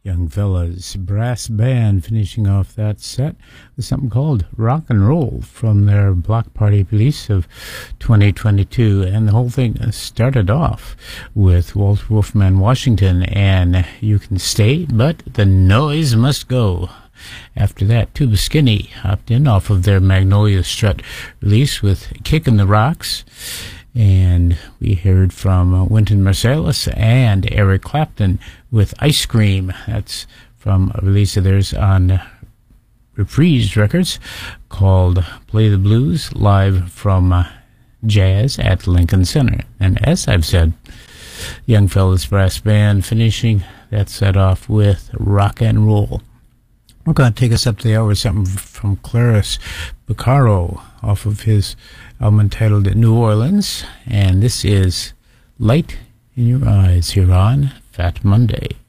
Young Fellas Brass Band finishing off that set with something called Rock and Roll from their Block Party release of 2022. And the whole thing started off with Walter Wolfman Washington and You Can Stay, But the Noise Must Go. After that, Tuba Skinny hopped in off of their Magnolia Strut release with Kickin' the Rocks. And we heard from Wynton Marsalis and Eric Clapton with Ice Cream. That's from a release of theirs on Reprise Records called Play the Blues, live from Jazz at Lincoln Center. And as I've said, Young Fellas Brass Band finishing that set off with Rock and Roll. We're going to take us up to the hour with something from Claris Beccaro off of his album entitled New Orleans, and this is Light in Your Eyes here on Fat Monday.